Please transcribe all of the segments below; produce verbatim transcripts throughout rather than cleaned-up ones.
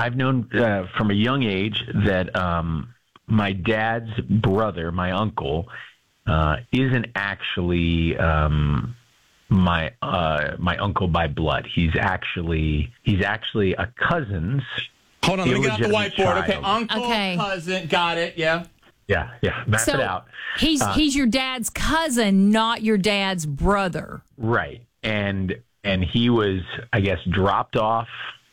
I've known uh, from a young age that um, my dad's brother, my uncle, uh, isn't actually um, my uh, my uncle by blood. He's actually he's actually a cousin's. Hold on, let me get out the whiteboard. Child. Okay, uncle, Okay. cousin, got it. Yeah. Yeah, yeah, map So it out. he's Uh, he's your dad's cousin, not your dad's brother. Right. And and he was, I guess, dropped off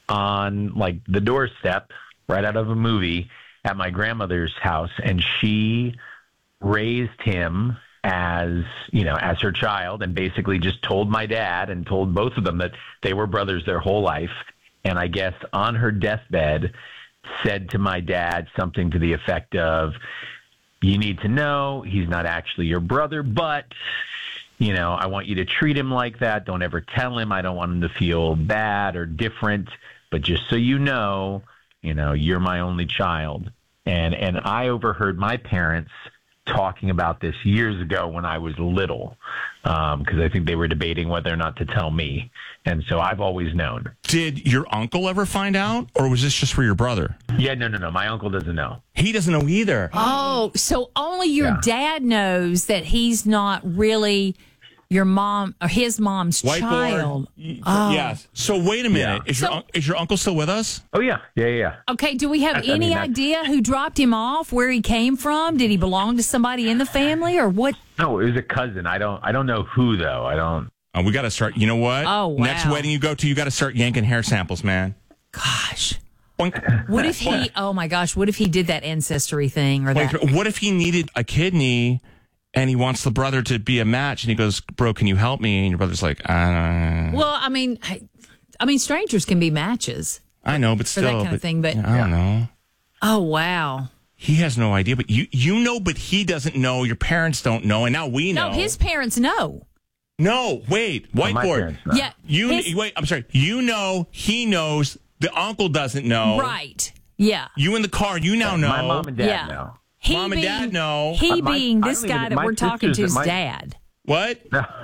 on like the doorstep right out of a movie at my grandmother's house, and she raised him as, you know, as her child, and basically just told my dad and told both of them that they were brothers their whole life. And I guess on her deathbed said to my dad something to the effect of, you need to know he's not actually your brother, but, you know, I want you to treat him like that. Don't ever tell him. I don't want him to feel bad or different. But just so you know, you know, you're my only child. And and I overheard my parents talking about this years ago when I was little, because um, I think they were debating whether or not to tell me. And so I've always known. Did your uncle ever find out, or was this just for your brother? Yeah, no, no, no. My uncle doesn't know. He doesn't know either. Oh, so only your Yeah. dad knows that he's not really your mom or his mom's child. Y- Oh. Yes. So wait a minute. Yeah. Is your So- un- is your uncle still with us? Oh, yeah. Yeah, yeah, yeah. Okay, do we have I- I any mean, that's- idea who dropped him off, where he came from? Did he belong to somebody in the family, or what? No, it was a cousin. I don't I don't know who, though. I don't. Uh, we got to start. You know what? Oh, wow. Next wedding you go to, you got to start yanking hair samples, man. Gosh. Boink. What if he, oh my gosh, what if he did that ancestry thing or Wait, that? what if he needed a kidney and he wants the brother to be a match and he goes, bro, can you help me? And your brother's like, uh, Well, I mean, I, I mean, strangers can be matches. I know, but For still. that kind of but- thing, but- I don't know. Oh, wow. He has no idea, but you you know, but he doesn't know. Your parents don't know, and now we know. No, his parents know. No, wait, Well, my whiteboard. parents know. Yeah. You his- wait. I'm sorry. You know, he knows. The uncle doesn't know. Right. Yeah. You in the car. You now know. My mom and dad yeah. know. He Mom and being, dad know. He Uh, my- being I this don't guy even- that my we're talking to sisters is and my- dad. What?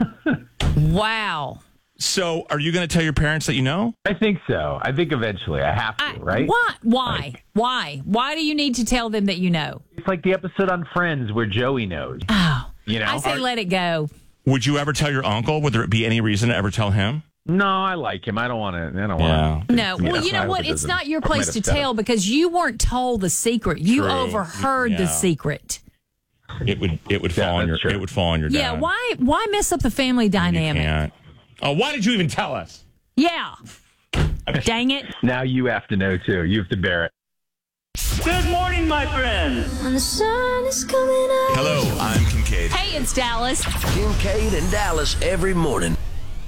Wow. So, are you going to tell your parents that you know? I think so. I think eventually I have to, I, right? Why? Why? Like- Why? Why do you need to tell them that you know? It's like the episode on Friends where Joey knows. Oh, You know? I say Are- let it go. Would you ever tell your uncle? Would there be any reason to ever tell him? No, I like him. I don't want to. I don't Yeah. want to. No. Well, you know what? It's not your place to tell because you weren't told the secret. You True. overheard Yeah. the secret. It would. It would Yeah, fall on your. that's true. It would fall on your dad. Yeah. Why? Why mess up the family You dynamic? can't. Oh, why did you even tell us? Yeah. Dang it. Now you have to know too. You have to bear it. Good morning, my friends. When the sun is coming up. Hello, I'm Kincaid. Hey, it's Dallas. Kincaid and Dallas every morning.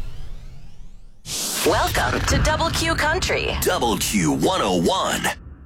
Welcome to Double Q Country. Double Q one oh one.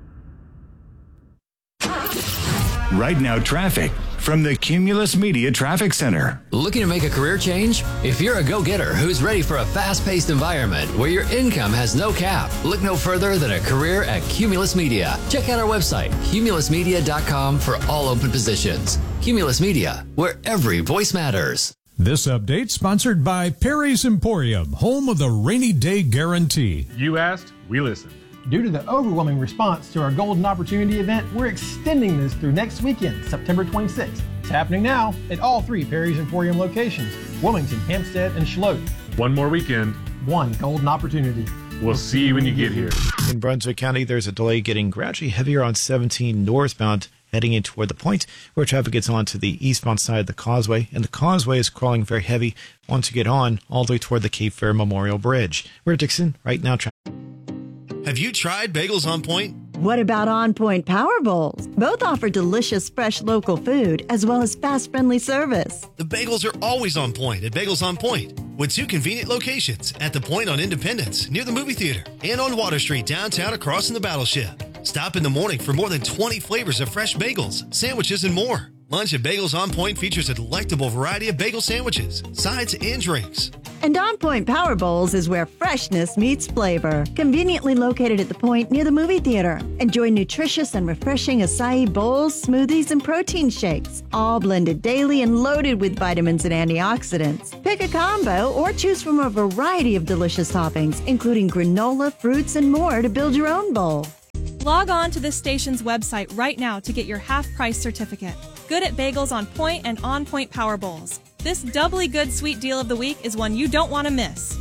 Right now, traffic from the Cumulus Media Traffic Center. Looking to make a career change? If you're a go-getter who's ready for a fast-paced environment where your income has no cap, look no further than a career at Cumulus Media. Check out our website, cumulus media dot com, for all open positions. Cumulus Media, where every voice matters. This update sponsored by Perry's Emporium, home of the rainy day guarantee. You asked, we listened. Due to the overwhelming response to our Golden Opportunity event, we're extending this through next weekend, September twenty-sixth. It's happening now at all three Perry's Emporium locations, Wilmington, Hampstead, and Schlote. One more weekend. One Golden Opportunity. We'll see you when you get here. In Brunswick County, there's a delay getting gradually heavier on seventeen northbound heading in toward the point where traffic gets onto the eastbound side of the causeway, and the causeway is crawling very heavy once you get on all the way toward the Cape Fear Memorial Bridge. We're at Dixon right now. Have you tried Bagels on Point? What about On Point Power Bowls? Both offer delicious, fresh local food as well as fast, friendly service. The bagels are always on point at Bagels on Point, with two convenient locations at the Point on Independence near the movie theater and on Water Street downtown across from the Battleship. Stop in the morning for more than twenty flavors of fresh bagels, sandwiches, and more. Lunch at Bagels on Point features a delectable variety of bagel sandwiches, sides, and drinks. And On Point Power Bowls is where freshness meets flavor. Conveniently located at the Point near the movie theater. Enjoy nutritious and refreshing acai bowls, smoothies, and protein shakes, all blended daily and loaded with vitamins and antioxidants. Pick a combo or choose from a variety of delicious toppings, including granola, fruits, and more to build your own bowl. Log on to this station's website right now to get your half-price certificate. Good at Bagels on Point and On Point Power Bowls. This doubly good sweet deal of the week is one you don't want to miss.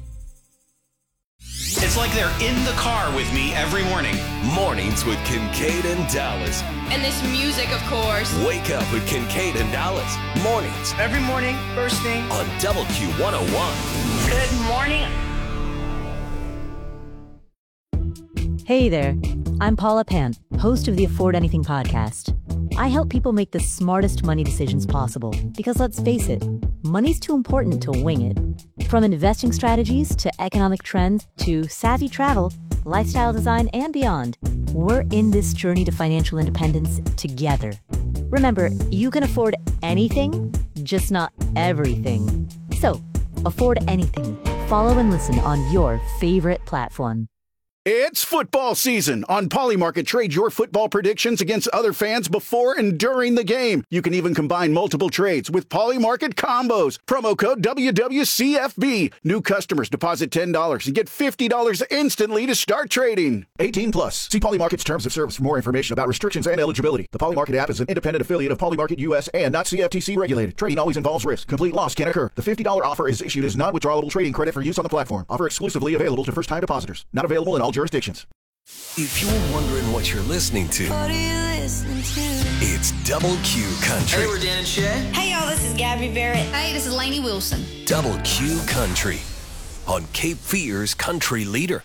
It's like they're in the car with me every morning. Mornings with Kincaid and Dallas. And this music, of course. Wake up with Kincaid and Dallas. Mornings. Every morning, first thing. On Double Q one oh one. Good morning. Hey there. I'm Paula Pant, host of the Afford Anything podcast. I help people make the smartest money decisions possible because, let's face it, money's too important to wing it. From investing strategies to economic trends to savvy travel, lifestyle design, and beyond, we're in this journey to financial independence together. Remember, you can afford anything, just not everything. So, afford anything. Follow and listen on your favorite platform. It's football season. On Polymarket, trade your football predictions against other fans before and during the game. You can even combine multiple trades with Polymarket combos. Promo code W W C F B. New customers deposit ten dollars and get fifty dollars instantly to start trading. eighteen plus. See Polymarket's terms of service for more information about restrictions and eligibility. The Polymarket app is an independent affiliate of Polymarket U S and not C F T C regulated. Trading always involves risk. Complete loss can occur. The fifty dollars offer is issued as non-withdrawable trading credit for use on the platform. Offer exclusively available to first-time depositors. Not available in all jurisdictions. If you're wondering what you're listening to, What are you listening to? it's Double Q Country. Hey, we're Dan and Shay. Hey, y'all, this is Gabby Barrett. Hey, this is Lainey Wilson. Double Q Country on Cape Fear's Country Leader.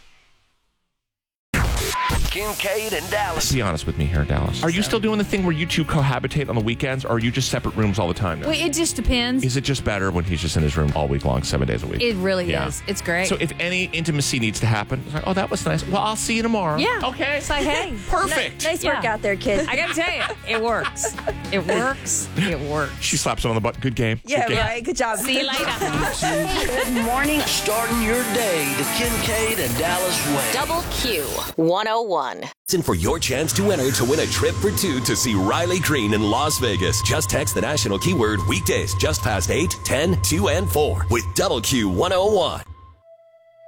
Kincaid and Dallas. Be honest with me here, Dallas. Are you still doing the thing where you two cohabitate on the weekends, or are you just separate rooms all the time now? Well, it just depends. Is it just better when he's just in his room all week long, seven days a week? It really Yeah. is. It's great. So if any intimacy needs to happen, it's like, oh, that was nice. Well, I'll see you tomorrow. Yeah. Okay. It's like, hey. Perfect. Nice work out there, kids. I got to tell you, it works. It works. It works. She slaps him on the butt. Good game. Yeah, Good game. right. Good job. See you later. Good morning. Starting your day the Kincaid and Dallas way. Double Q one oh one. Listen for your chance to enter to win a trip for two to see Riley Green in Las Vegas. Just text the national keyword weekdays just past eight, ten, two, and four with Double Q one oh one.